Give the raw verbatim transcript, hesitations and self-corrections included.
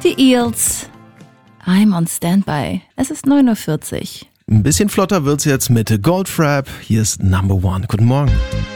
Die Eels. I'm on Standby. Es ist neun Uhr vierzig. Ein bisschen flotter wird's jetzt mit Goldfrapp. Hier ist Number One. Guten Morgen.